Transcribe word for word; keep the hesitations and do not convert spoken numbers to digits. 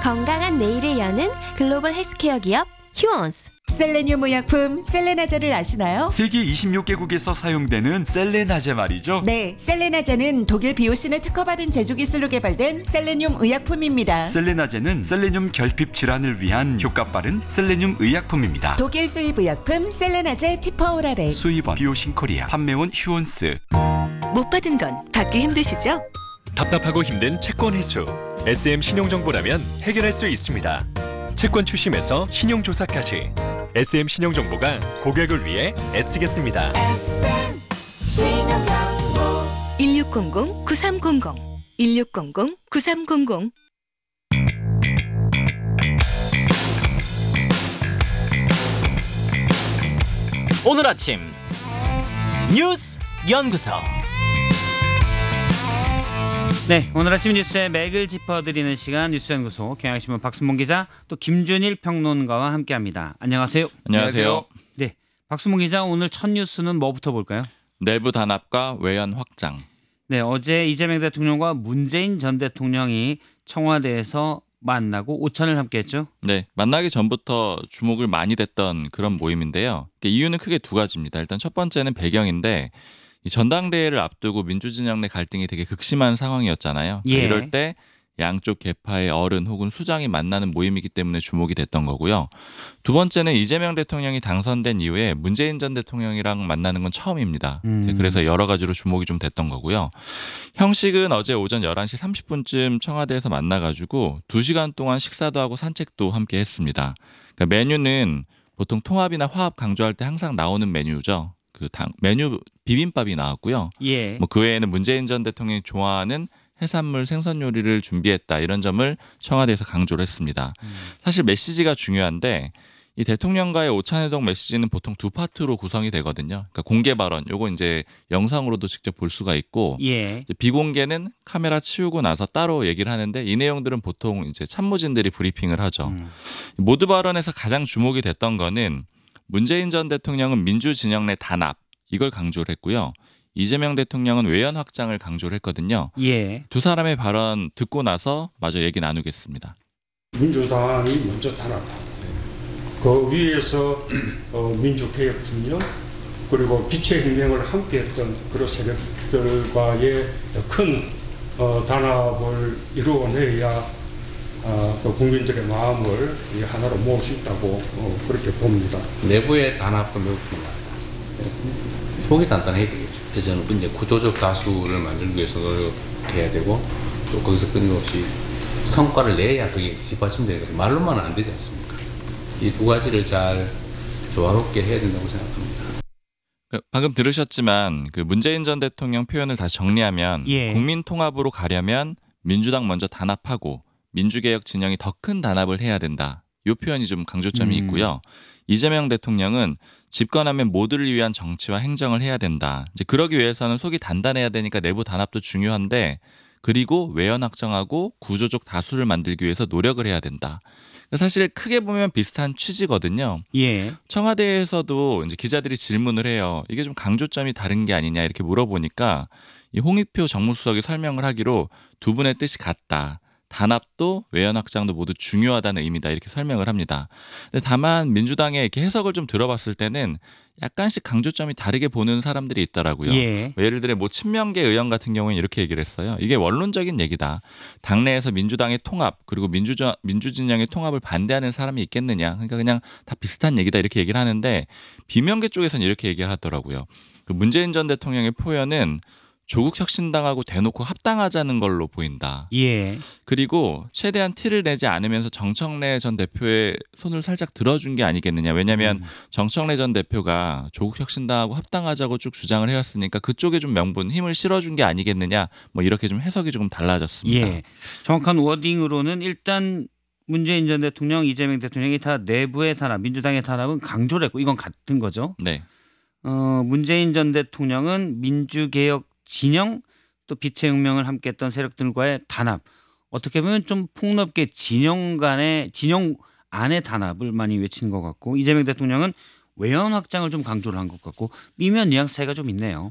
건강한 내일을 여는 글로벌 헬스케어 기업 휴원스. 셀레늄 의약품 셀레나제를 아시나요? 세계 이십육 개국에서 사용되는 셀레나제 말이죠. 네, 셀레나제는 독일 비오신을 특허받은 제조 기술로 개발된 셀레늄 의약품입니다. 셀레나제는 셀레늄 결핍 질환을 위한 효과 빠른 셀레늄 의약품입니다. 독일 수입 의약품 셀레나제 티퍼오라레. 수입원 비오신 코리아, 판매원 휴원스. 못 받은 건 받기 힘드시죠? 답답하고 힘든 채권 회수. 에스엠 신용정보라면 해결할 수 있습니다. 채권 추심에서 신용조사까지 에스엠 신용정보가 고객을 위해 애쓰겠습니다. 일육공공 구삼공공 일육공공 구삼공공. 오늘 아침 뉴스 연구소. 네, 오늘 아침 뉴스의 맥을 짚어드리는 시간 뉴스연구소 경향신문 박순봉 기자, 또 김준일 평론가와 함께합니다. 안녕하세요. 안녕하세요. 네, 박순봉 기자, 오늘 첫 뉴스는 뭐부터 볼까요? 내부 단합과 외연 확장. 네, 어제 이재명 대통령과 문재인 전 대통령이 청와대에서 만나고 오찬을 함께했죠. 네, 만나기 전부터 주목을 많이 됐던 그런 모임인데요. 이유는 크게 두 가지입니다. 일단 첫 번째는 배경인데, 이 전당대회를 앞두고 민주진영 내 갈등이 되게 극심한 상황이었잖아요. 예. 이럴 때 양쪽 계파의 어른 혹은 수장이 만나는 모임이기 때문에 주목이 됐던 거고요. 두 번째는 이재명 대통령이 당선된 이후에 문재인 전 대통령이랑 만나는 건 처음입니다. 음. 그래서 여러 가지로 주목이 좀 됐던 거고요. 형식은 어제 오전 열한 시 삼십 분쯤 청와대에서 만나가지고 두 시간 동안 식사도 하고 산책도 함께 했습니다. 그러니까 메뉴는 보통 통합이나 화합 강조할 때 항상 나오는 메뉴죠. 그 당, 메뉴 비빔밥이 나왔고요. 예. 뭐 그 외에는 문재인 전 대통령이 좋아하는 해산물 생선 요리를 준비했다, 이런 점을 청와대에서 강조를 했습니다. 음. 사실 메시지가 중요한데, 이 대통령과의 오찬회동 메시지는 보통 두 파트로 구성이 되거든요. 그러니까 공개 발언, 요거 이제 영상으로도 직접 볼 수가 있고, 예. 이제 비공개는 카메라 치우고 나서 따로 얘기를 하는데, 이 내용들은 보통 이제 참모진들이 브리핑을 하죠. 음. 모두 발언에서 가장 주목이 됐던 거는 문재인 전 대통령은 민주 진영 내 단합, 이걸 강조를 했고요. 이재명 대통령은 외연 확장을 강조를 했거든요. 예. 두 사람의 발언 듣고 나서 마저 얘기 나누겠습니다. 민주당이 먼저 단합, 그 위에서 어, 민주개혁 진영, 그리고 빛의 혁명을 함께했던 그런 세력들과의 큰 어, 단합을 이루어내야 어, 그 국민들의 마음을 하나로 모을 수 있다고 어, 그렇게 봅니다. 내부의 단합도 매우 중요합니다. 속이 단단해야 되겠죠. 그래서 저는 이제 구조적 다수를 만들기 위해서 노력해야 되고, 또 거기서 끊임없이 성과를 내야 그게 뒷받침되는 거죠. 말로만은 안 되지 않습니까? 이 두 가지를 잘 조화롭게 해야 된다고 생각합니다. 방금 들으셨지만 그 문재인 전 대통령 표현을 다시 정리하면, 예. 국민 통합으로 가려면 민주당 먼저 단합하고 민주개혁 진영이 더 큰 단합을 해야 된다. 이 표현이 좀 강조점이 음. 있고요. 이재명 대통령은 집권하면 모두를 위한 정치와 행정을 해야 된다. 이제 그러기 위해서는 속이 단단해야 되니까 내부 단합도 중요한데, 그리고 외연 확장하고 구조적 다수를 만들기 위해서 노력을 해야 된다. 사실 크게 보면 비슷한 취지거든요. 예. 청와대에서도 이제 기자들이 질문을 해요. 이게 좀 강조점이 다른 게 아니냐, 이렇게 물어보니까 이 홍익표 정무수석이 설명을 하기로 두 분의 뜻이 같다. 단합도 외연 확장도 모두 중요하다는 의미다, 이렇게 설명을 합니다. 근데 다만 민주당의 이렇게 해석을 좀 들어봤을 때는 약간씩 강조점이 다르게 보는 사람들이 있더라고요. 예. 예를 들어 뭐 친명계 의원 같은 경우는 이렇게 얘기를 했어요. 이게 원론적인 얘기다. 당내에서 민주당의 통합, 그리고 민주저, 민주진영의 통합을 반대하는 사람이 있겠느냐. 그러니까 그냥 다 비슷한 얘기다, 이렇게 얘기를 하는데, 비명계 쪽에서는 이렇게 얘기를 하더라고요. 그 문재인 전 대통령의 표현은 조국혁신당하고 대놓고 합당하자는 걸로 보인다. 예. 그리고 최대한 티를 내지 않으면서 정청래 전 대표의 손을 살짝 들어준 게 아니겠느냐. 왜냐하면 음. 정청래 전 대표가 조국혁신당하고 합당하자고 쭉 주장을 해왔으니까 그쪽에 좀 명분, 힘을 실어준 게 아니겠느냐. 뭐 이렇게 좀 해석이 조금 달라졌습니다. 예. 정확한 워딩으로는 일단 문재인 전 대통령, 이재명 대통령이 다 내부의 단합, 민주당의 단합은 강조를 했고, 이건 같은 거죠. 네. 어, 문재인 전 대통령은 민주개혁 진영, 또 빛의 혁명을 함께했던 세력들과의 단합, 어떻게 보면 좀 폭넓게 진영 간의 진영 안의 단합을 많이 외치는 것 같고, 이재명 대통령은 외연 확장을 좀 강조를 한 것 같고, 미묘한 뉘앙스 차이가 좀 있네요.